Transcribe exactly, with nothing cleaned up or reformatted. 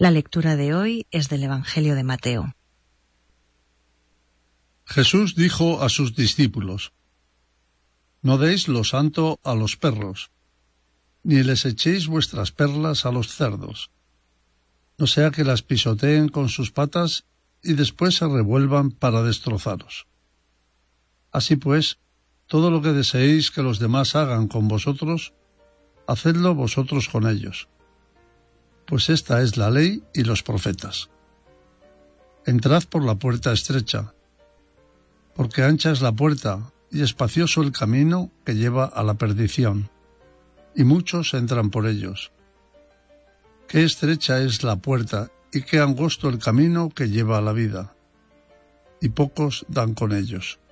La lectura de hoy es del Evangelio de Mateo. Jesús dijo a sus discípulos: No deis lo santo a los perros, ni les echéis vuestras perlas a los cerdos, no sea que las pisoteen con sus patas y después se revuelvan para destrozaros. Así pues, todo lo que deseéis que los demás hagan con vosotros, hacedlo vosotros con ellos, pues esta es la ley y los profetas. Entrad por la puerta estrecha, porque ancha es la puerta y espacioso el camino que lleva a la perdición, y muchos entran por ellos. Qué estrecha es la puerta y qué angosto el camino que lleva a la vida, y pocos dan con ellos.